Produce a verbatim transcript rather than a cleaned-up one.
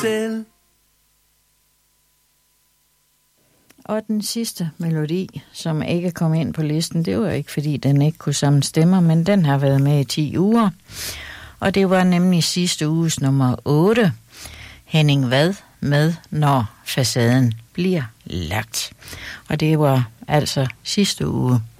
selv. Og den sidste melodi, som ikke kom ind på listen, det var ikke fordi den ikke kunne samle stemmer, men den har været med i ti uger. Og det var nemlig sidste uges nummer otte. Henning Vad med Når facaden bliver lagt. Og det var altså sidste uge.